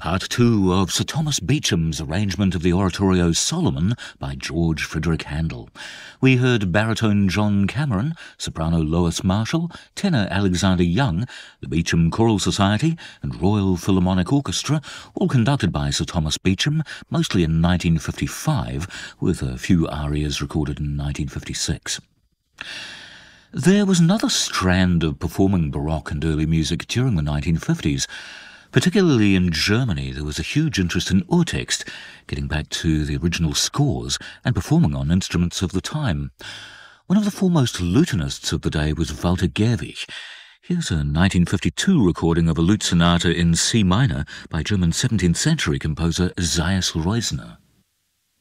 Part 2 of Sir Thomas Beecham's arrangement of the oratorio Solomon by George Frederick Handel. We heard baritone John Cameron, soprano Lois Marshall, tenor Alexander Young, the Beecham Choral Society and Royal Philharmonic Orchestra, all conducted by Sir Thomas Beecham, mostly in 1955, with a few arias recorded in 1956. There was another strand of performing Baroque and early music during the 1950s. Particularly in Germany, there was a huge interest in Urtext, getting back to the original scores and performing on instruments of the time. One of the foremost lutenists of the day was Walter Gerwig. Here's a 1952 recording of a lute sonata in C minor by German 17th century composer Esaias Reusner.